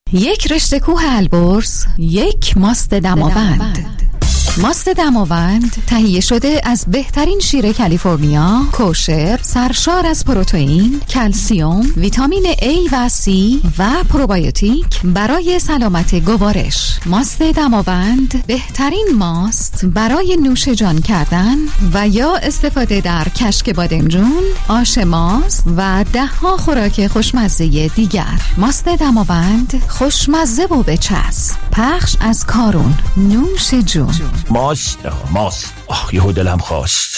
یک رشته کوه البرز، یک ماست دماوند. ماست دماوند تهیه شده از بهترین شیر کالیفرنیا، کوشر، سرشار از پروتئین، کلسیم، ویتامین A و C و پروبیوتیک برای سلامت گوارش. ماست دماوند بهترین ماست برای نوش جان کردن و یا استفاده در کشک بادمجون، آش ماست و ده‌ها خوراک خوشمزه دیگر. ماست دماوند خوشمزه و بچسب. پخش از کارون. نوش جون. ماست یهو دلم خواست.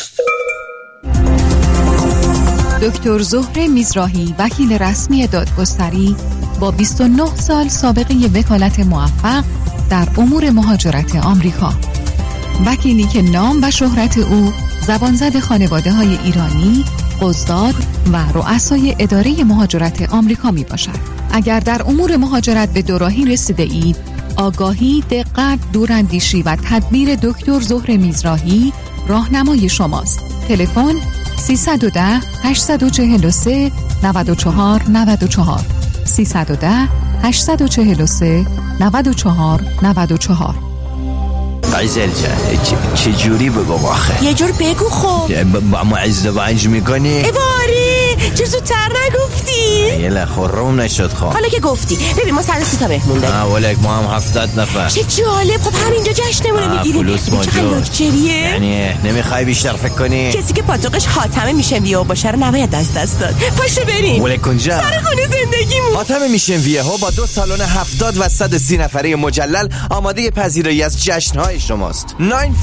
دکتر زهره میزراهی، وکیل رسمی دادگستری با 29 سال سابقه وکالت موفق در امور مهاجرت آمریکا. وکیلی که نام و شهرت او زبانزد خانواده‌های ایرانی، قضات و رؤسای اداره مهاجرت آمریکا می باشد. اگر در امور مهاجرت به دوراهی رسیده اید، آگاهی، دقت، دوراندیشی و تدبیر دکتر زهره میزراهی راهنمای شماست. تلفن 310 843 94 94 310 843 94 94. عزیزل جان چه جوری بگم آخه؟ یه جور بگو خب. ما ازدواج میکنی؟ باری چه زودتر نگفتی؟ یه لخورم نشد خواه. حالا که گفتی ببین ما 130 تا مهمون داریم. ولک ما هم 70 نفر. چه جالب. خب همینجا جشنمونه میگیریم. فلوس موجود. یعنی نمیخوای بیشتر فکر کنی؟ کسی که پاتوقش خاتمه میشن ویو باشه رو نباید از دست داد. پاشو بریم. ولک کنجا سر خونه زندگیمون. خاتمه میشن ویو با 2 سالن 70 و 130 نفره مجلل آماده پذیرایی از جشن‌های شماست.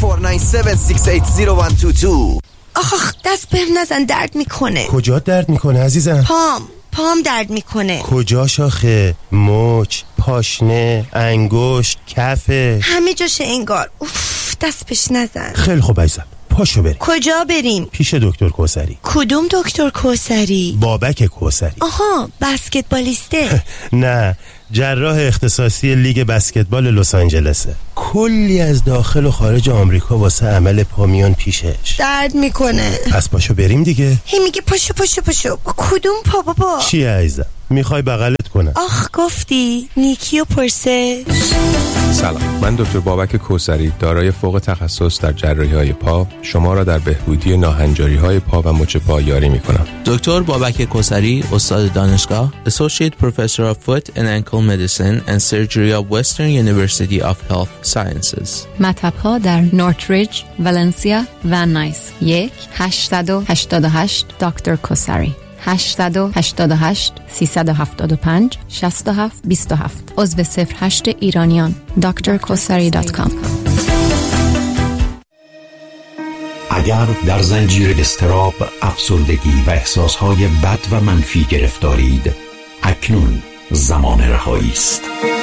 9497680122. آخ دست بهم نزن، درد میکنه. کجا درد میکنه عزیزم؟ پام درد میکنه. کجا شاخه؟ مچ، پاشنه، انگشت، کفه، همه جاشه انگار. اوف دست بهش نزن. خیلی خوب عزیزم، پاشو بریم. کجا بریم؟ پیش دکتر کوثری. کدوم دکتر کوثری؟ بابک کوثری. آها بسکتبالیسته. نه، جراح اختصاصی لیگ بسکتبال لس آنجلسه. کلی از داخل و خارج آمریکا واسه عمل پا میان پیشش. درد میکنه. پس پاشو بریم دیگه. هی میگه پاشو. کدوم پا بابا؟ چی عزیزم؟ میخوای بغلت کنم؟ آخ گفتی نیکیو پرسه. سلام، من دکتر بابک کوثری دارای فوق تخصص در جراحی‌های پا شما را در بهبودی ناهنجاری‌های پا و مچ پا یاری می‌کنم. دکتر بابک کوثری، استاد دانشگاه، Associate Professor of Foot and Ankle Medicine and Surgery of Western University of Health Sciences. مطب‌ها در نورتریج، ولنسیا و نایس. 1-888 دکتر کوثری. 888 375 67 27. عضو 08 ایرانیان. drkosari.com. اگر در زنجیر اضطراب، افسردگی و احساسهای بد و منفی گرفتارید، اکنون زمان رهایی است.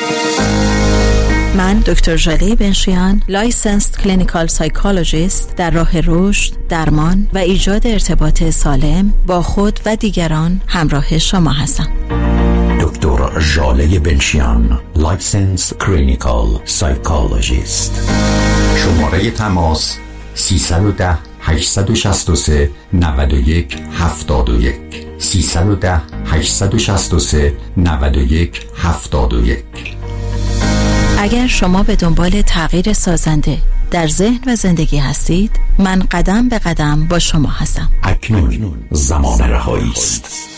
من دکتر ژاله بنشیان، لایسنسد کلینیکال سایکولوژیست در راه رشد، درمان و ایجاد ارتباط سالم با خود و دیگران همراه شما هستم. دکتر ژاله بنشیان، لایسنسد کلینیکال سایکولوژیست. شماره تماس 310 863 91 71 310 863 91 71. اگر شما به دنبال تغییر سازنده در ذهن و زندگی هستید، من قدم به قدم با شما هستم. اکنون زمان رهایی است.